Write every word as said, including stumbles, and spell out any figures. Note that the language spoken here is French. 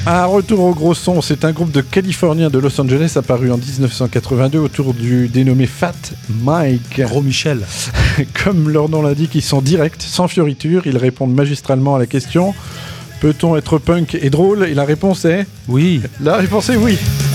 Un retour au gros son, c'est un groupe de Californiens de Los Angeles apparu en dix-neuf cent quatre-vingt-deux autour du dénommé Fat Mike. Gros Michel. Comme leur nom l'indique, ils sont directs, sans fioritures, ils répondent magistralement à la question: peut-on être punk et drôle? Et la réponse est... Oui. La réponse est oui.